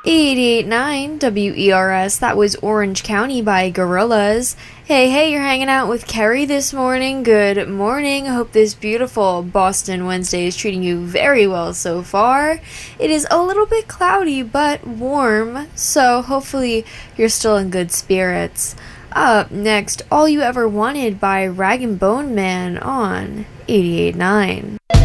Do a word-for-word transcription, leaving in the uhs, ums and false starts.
eighty-eight point nine W E R S, that was Orange County by Gorillaz. Hey, hey, you're hanging out with Kerry this morning. Good morning. Hope this beautiful Boston Wednesday is treating you very well so far. It is a little bit cloudy, but warm, so hopefully you're still in good spirits. Up next, All You Ever Wanted by Rag and Bone Man on eighty-eight point nine.